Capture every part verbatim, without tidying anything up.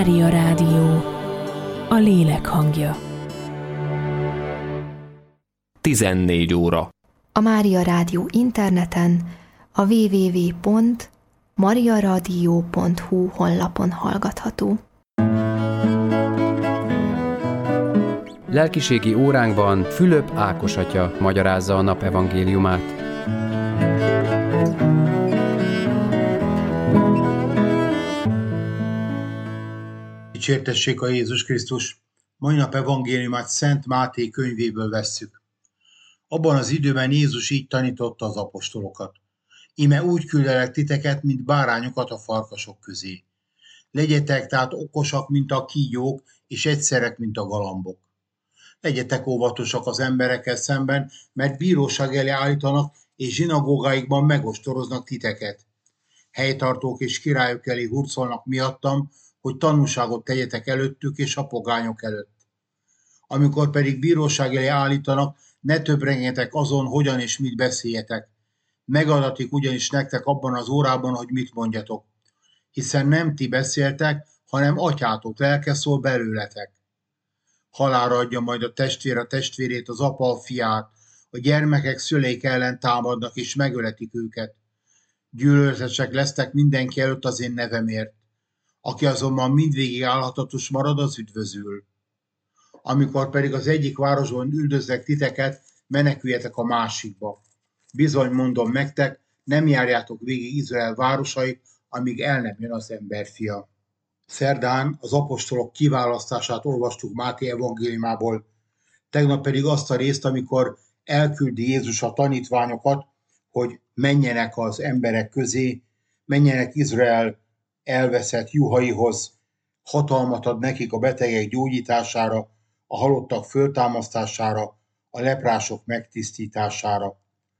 Mária Rádió, a lélek hangja. tizennégy óra. A Mária Rádió interneten, a double-u double-u double-u pont mariaradio pont hu honlapon hallgatható. Lelkiségi óránkban Fülöp Ákos atya magyarázza a nap evangéliumát. Dicsértessék a Jézus Krisztus! Mai nap evangéliumát Szent Máté könyvéből vesszük. Abban az időben Jézus így tanította az apostolokat. Íme úgy küldelek titeket, mint bárányokat a farkasok közé. Legyetek tehát okosak, mint a kígyók, és egyszerek, mint a galambok. Legyetek óvatosak az emberekkel szemben, mert bíróság elé állítanak, és zsinagógáikban megostoroznak titeket. Helytartók és királyok elé hurcolnak miattam, hogy tanúságot tegyetek előttük és a pogányok előtt. Amikor pedig bíróság elé állítanak, ne töprengjetek azon, hogyan és mit beszéljetek. Megadatik ugyanis nektek abban az órában, hogy mit mondjatok. Hiszen nem ti beszéltek, hanem atyátok lelke szól belőletek. Halálra adja majd a testvér a testvérét, az apa a fiát, a gyermekek szüleik ellen támadnak és megöletik őket. Gyűlöletesek lesztek mindenki előtt az én nevemért. Aki azonban mindvégig állhatatos marad, az üdvözül. Amikor pedig az egyik városban üldöznek titeket, meneküljetek a másikba. Bizony mondom nektek, nem járjátok végig Izrael városait, amíg el nem jön az emberfia. Szerdán az apostolok kiválasztását olvastuk Máté evangéliumából, tegnap pedig azt a részt, amikor elküldi Jézus a tanítványokat, hogy menjenek az emberek közé, menjenek Izrael elveszett juhaihoz, hatalmat ad nekik a betegek gyógyítására, a halottak föltámasztására, a leprások megtisztítására.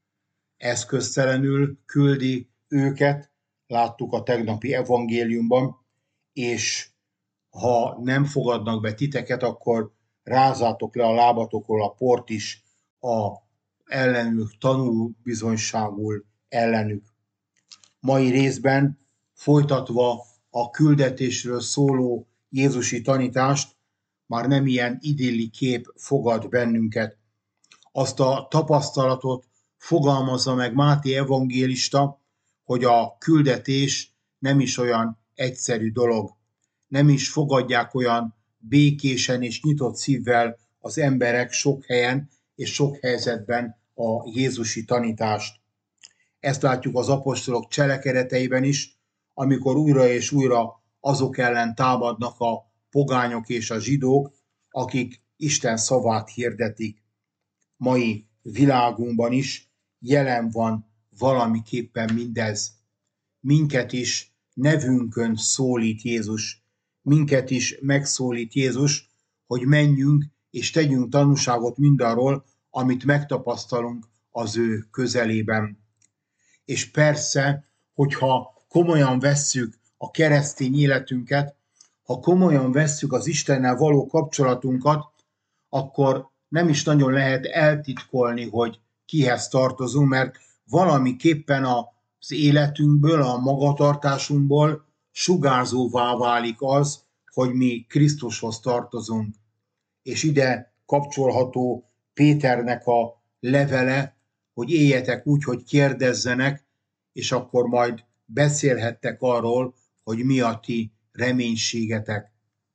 Eszköztelenül küldi őket, láttuk a tegnapi evangéliumban, és ha nem fogadnak be titeket, akkor rázzátok le a lábatokról a port is a ellenük tanúbizonyságul ellenük. Mai részben folytatva a küldetésről szóló jézusi tanítást, már nem ilyen idilli kép fogad bennünket. Azt a tapasztalatot fogalmazza meg Máté evangélista, hogy a küldetés nem is olyan egyszerű dolog. Nem is fogadják olyan békésen és nyitott szívvel az emberek sok helyen és sok helyzetben a jézusi tanítást. Ezt látjuk az apostolok cselekedeteiben is, amikor újra és újra azok ellen támadnak a pogányok és a zsidók, akik Isten szavát hirdetik. Mai világunkban is jelen van valamiképpen mindez. Minket is nevünkön szólít Jézus. Minket is megszólít Jézus, hogy menjünk és tegyünk tanúságot mindarról, amit megtapasztalunk az ő közelében. És persze, hogyha komolyan vesszük a keresztény életünket, ha komolyan vesszük az Istennel való kapcsolatunkat, akkor nem is nagyon lehet eltitkolni, hogy kihez tartozunk, mert valamiképpen az életünkből, a magatartásunkból sugárzóvá válik az, hogy mi Krisztushoz tartozunk. És ide kapcsolható Péternek a levele, hogy éljetek úgy, hogy kérdezzenek, és akkor majd beszélhettek arról, hogy mi a ti reménységetek.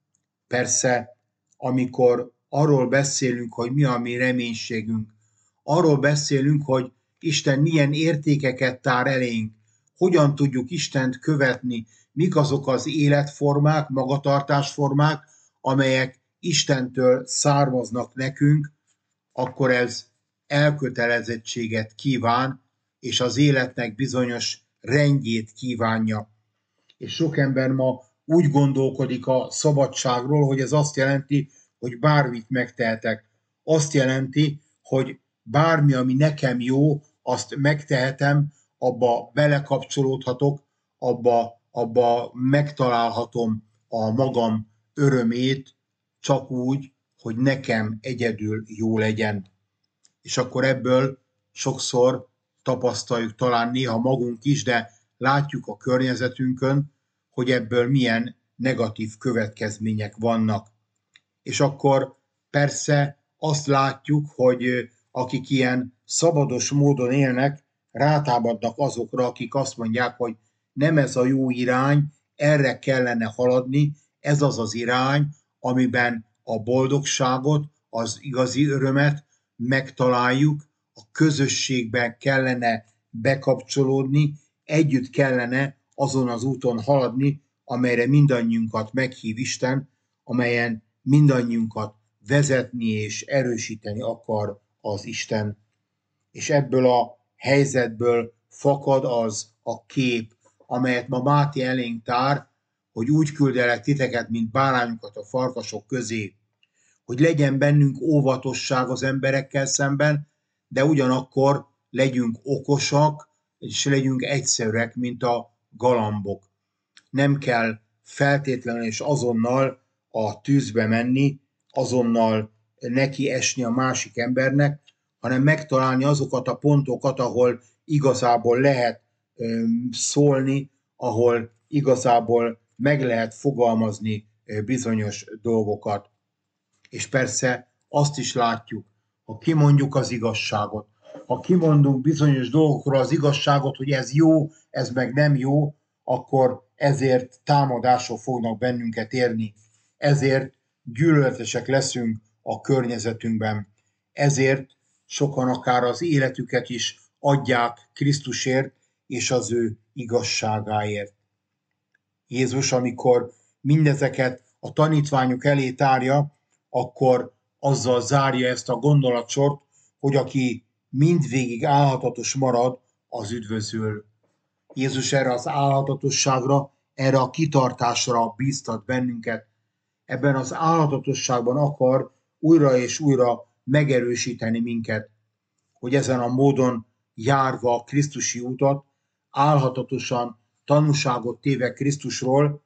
Persze, amikor arról beszélünk, hogy mi a mi reménységünk, arról beszélünk, hogy Isten milyen értékeket tár elénk, hogyan tudjuk Istent követni, mik azok az életformák, magatartásformák, amelyek Istentől származnak nekünk, akkor ez elkötelezettséget kíván, és az életnek bizonyos rendjét kívánja. És sok ember ma úgy gondolkodik a szabadságról, hogy ez azt jelenti, hogy bármit megtehetek. Azt jelenti, hogy bármi, ami nekem jó, azt megtehetem, abba belekapcsolódhatok, abba, abba megtalálhatom a magam örömét, csak úgy, hogy nekem egyedül jó legyen. És akkor ebből sokszor tapasztaljuk talán néha magunk is, de látjuk a környezetünkön, hogy ebből milyen negatív következmények vannak. És akkor persze azt látjuk, hogy akik ilyen szabados módon élnek, rátámadnak azokra, akik azt mondják, hogy nem ez a jó irány, erre kellene haladni, ez az az irány, amiben a boldogságot, az igazi örömet megtaláljuk, a közösségben kellene bekapcsolódni, együtt kellene azon az úton haladni, amelyre mindannyiunkat meghív Isten, amelyen mindannyiunkat vezetni és erősíteni akar az Isten. És ebből a helyzetből fakad az a kép, amelyet ma Máté elénk tár, hogy úgy küldelek titeket, mint bárányokat a farkasok közé, hogy legyen bennünk óvatosság az emberekkel szemben, de ugyanakkor legyünk okosak, és legyünk egyszerűek, mint a galambok. Nem kell feltétlenül és azonnal a tűzbe menni, azonnal neki esni a másik embernek, hanem megtalálni azokat a pontokat, ahol igazából lehet szólni, ahol igazából meg lehet fogalmazni bizonyos dolgokat. És persze azt is látjuk, ha kimondjuk az igazságot, ha kimondunk bizonyos dolgokról az igazságot, hogy ez jó, ez meg nem jó, akkor ezért támadások fognak bennünket érni. Ezért gyűlöletesek leszünk a környezetünkben. Ezért sokan akár az életüket is adják Krisztusért és az ő igazságáért. Jézus, amikor mindezeket a tanítványok elé tárja, akkor azzal zárja ezt a gondolatsort, hogy aki mindvégig álhatatos marad, az üdvözül. Jézus erre az álhatatosságra, erre a kitartásra bíztat bennünket. Ebben az álhatatosságban akar újra és újra megerősíteni minket, hogy ezen a módon járva a krisztusi utat, álhatatosan tanúságot téve Krisztusról,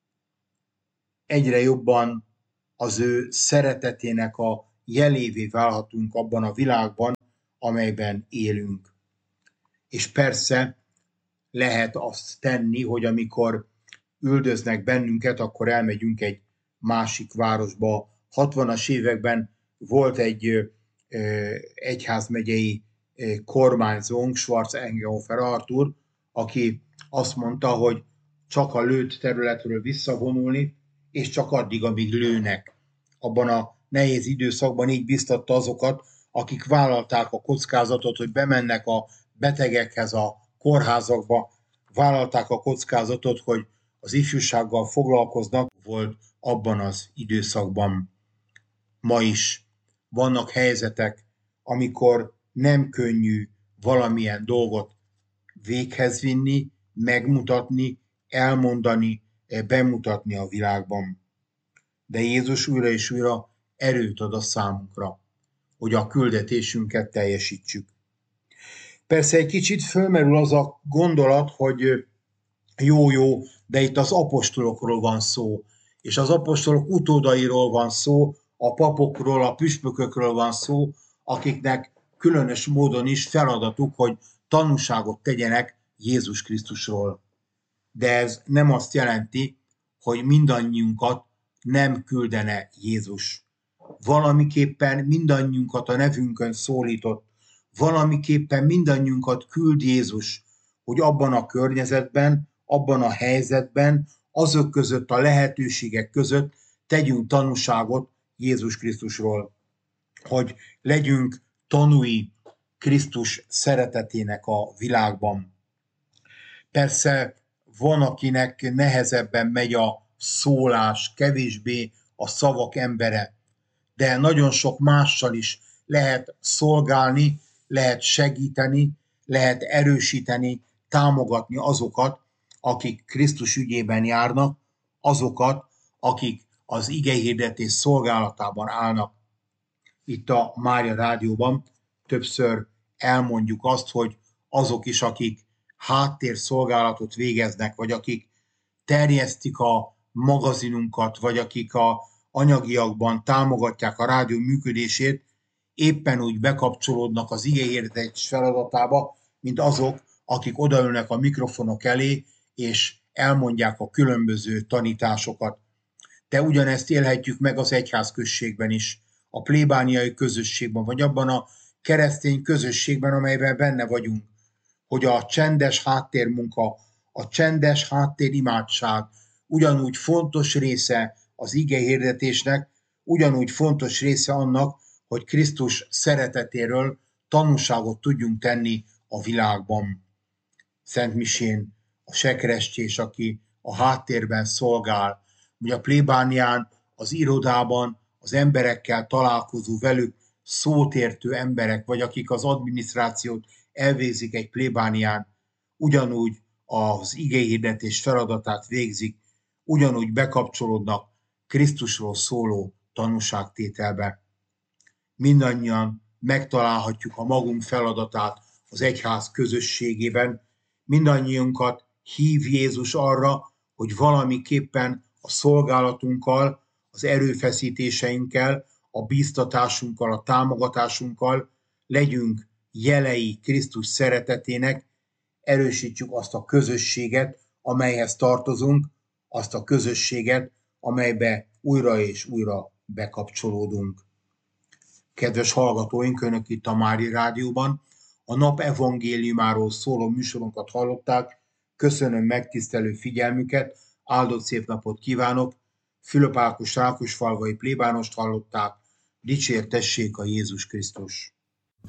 egyre jobban az ő szeretetének a jelévé válhatunk abban a világban, amelyben élünk. És persze lehet azt tenni, hogy amikor üldöznek bennünket, akkor elmegyünk egy másik városba. hatvanas években volt egy egyházmegyei kormányzónk, Schwarzenegger Artur, aki azt mondta, hogy csak a lőtt területről visszavonulni, és csak addig, amíg lőnek. Abban a nehéz időszakban így biztatta azokat, akik vállalták a kockázatot, hogy bemennek a betegekhez a kórházakba, vállalták a kockázatot, hogy az ifjúsággal foglalkoznak, volt abban az időszakban. Ma is vannak helyzetek, amikor nem könnyű valamilyen dolgot véghez vinni, megmutatni, elmondani, bemutatni a világban. De Jézus újra és újra erőt ad a számunkra, hogy a küldetésünket teljesítsük. Persze egy kicsit fölmerül az a gondolat, hogy jó-jó, de itt az apostolokról van szó, és az apostolok utódairól van szó, a papokról, a püspökökről van szó, akiknek különös módon is feladatuk, hogy tanúságot tegyenek Jézus Krisztusról. De ez nem azt jelenti, hogy mindannyiunkat nem küldene Jézus. Valamiképpen mindannyiunkat a nevünkön szólított, valamiképpen mindannyiunkat küld Jézus, hogy abban a környezetben, abban a helyzetben, azok között a lehetőségek között tegyünk tanúságot Jézus Krisztusról. Hogy legyünk tanúi Krisztus szeretetének a világban. Persze van, akinek nehezebben megy a szólás, kevésbé a szavak embere, de nagyon sok mással is lehet szolgálni, lehet segíteni, lehet erősíteni, támogatni azokat, akik Krisztus ügyében járnak, azokat, akik az igehirdetés szolgálatában állnak. Itt a Mária Rádióban többször elmondjuk azt, hogy azok is, akik háttérszolgálatot végeznek, vagy akik terjesztik a magazinunkat, vagy akik a anyagiakban támogatják a rádió működését, éppen úgy bekapcsolódnak az igehirdetés feladatába, mint azok, akik odaülnek a mikrofonok elé, és elmondják a különböző tanításokat. De ugyanezt élhetjük meg az egyházközségben is, a plébániai közösségben, vagy abban a keresztény közösségben, amelyben benne vagyunk, hogy a csendes háttérmunka, a csendes háttérimádság ugyanúgy fontos része az ige hirdetésnek, ugyanúgy fontos része annak, hogy Krisztus szeretetéről tanúságot tudjunk tenni a világban. Szentmisén a sekrestjés, aki a háttérben szolgál, vagy a plébánián, az irodában az emberekkel találkozó, velük szót értő emberek, vagy akik az adminisztrációt elvégzik egy plébánián, ugyanúgy az igéhirdetés feladatát végzik, ugyanúgy bekapcsolódnak Krisztusról szóló tanúságtételbe. Mindannyian megtalálhatjuk a magunk feladatát az egyház közösségében, mindannyiunkat hív Jézus arra, hogy valamiképpen a szolgálatunkkal, az erőfeszítéseinkkel, a bíztatásunkkal, a támogatásunkkal legyünk jelei Krisztus szeretetének, erősítsük azt a közösséget, amelyhez tartozunk, azt a közösséget, amelybe újra és újra bekapcsolódunk. Kedves hallgatóink, Önök itt a Mária Rádióban a nap evangéliumáról szóló műsorunkat hallották. Köszönöm megtisztelő figyelmüket, áldott szép napot kívánok. Fülöp Ákos rákosfalvai plébánost hallották. Dicsértessék a Jézus Krisztus!